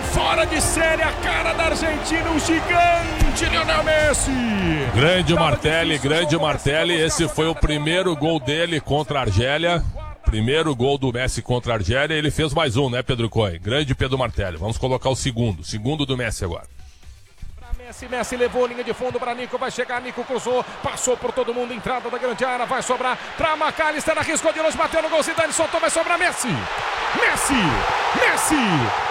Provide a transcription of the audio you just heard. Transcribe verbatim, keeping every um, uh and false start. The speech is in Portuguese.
Fora de série, a cara da Argentina, o gigante Lionel Messi. Grande Martelli, grande Martelli. Esse foi o primeiro gol dele contra a Argélia. Primeiro gol do Messi contra a Argélia. Ele fez mais um, né, Pedro Coy? Grande Pedro Martelli. Vamos colocar o segundo. Segundo do Messi agora. Messi, Messi levou linha de fundo para Nico, vai chegar, Nico cruzou, passou por todo mundo, entrada da grande área, vai sobrar para McAllister, arriscou de longe, bateu no gol, Zidane soltou, vai sobrar Messi, Messi, Messi,